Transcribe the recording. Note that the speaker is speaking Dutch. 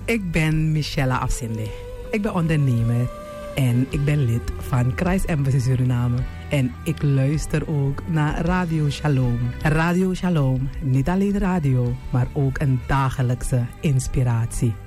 Ik ben Michelle Afzinde. Ik ben ondernemer en ik ben lid van Christ Embassy Suriname. En ik luister ook naar Radio Shalom. Radio Shalom, niet alleen radio, maar ook een dagelijkse inspiratie.